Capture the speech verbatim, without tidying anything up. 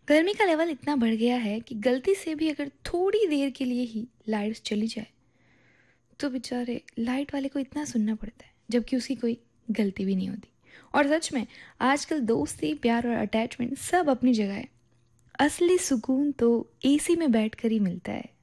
गर्मी का लेवल इतना बढ़ गया है कि गलती से भी अगर थोड़ी देर के लिए ही लाइट चली जाए तो बेचारे लाइट वाले को इतना सुनना पड़ता है, जबकि उसकी कोई गलती भी नहीं होती। और सच में आजकल दोस्ती, प्यार और अटैचमेंट सब अपनी जगह है। असली सुकून तो एसी में बैठकर ही मिलता है।